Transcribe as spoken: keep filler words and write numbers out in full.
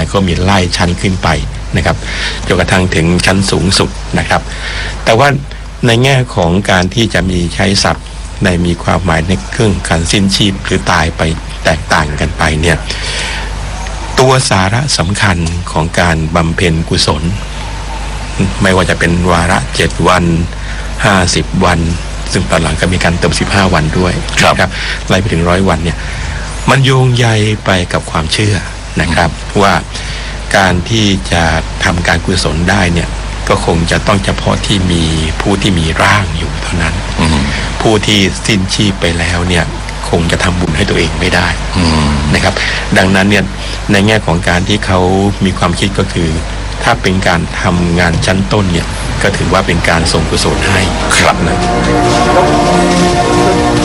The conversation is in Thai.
ายก็มีไล่ชั้นขึ้นไปนะครับจนกระทั่งถึงชั้นสูงสุดนะครับแต่ว่าในแง่ของการที่จะมีใช้ศัพท์ในมีความหมายในเครื่องการสิ้นชีพหรือตายไปแตกต่างกันไปเนี่ยตัวสาระสำคัญของการบำเพ็ญกุศลไม่ว่าจะเป็นวาระเจ็ดวันห้าสิบวันซึ่งตอนหลังก็มีการเติมสิบห้าวันด้วยครับไล่ไปถึงร้อยวันเนี่ยมันโยงใยไปกับความเชื่อนะครับว่าการที่จะทำการกุศลได้เนี่ยก็คงจะต้องเฉพาะที่มีผู้ที่มีร่างอยู่เท่านั้นผู้ที่สิ้นชีพไปแล้วเนี่ยคงจะทำบุญให้ตัวเองไม่ได้นะครับดังนั้นเนี่ยในแง่ของการที่เขามีความคิดก็คือถ้าเป็นการทำงานชั้นต้นเนี่ยก็ถือว่าเป็นการส่งกุศลให้ครับนะ